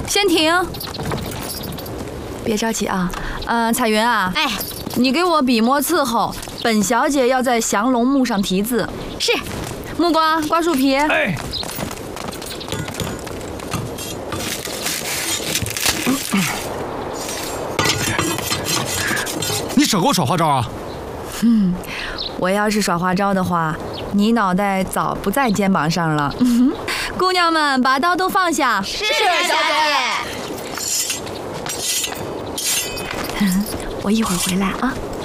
先停，别着急啊。彩云啊， 哎， 你给我笔墨伺候，本小姐要在降龙木上题字。 是。 木瓜刮树皮。 哎。你少给我耍花招啊！ 我要是耍花招的话，你脑袋早不在肩膀上了。姑娘们，把刀都放下。 是，小姐。 我一会儿回来啊。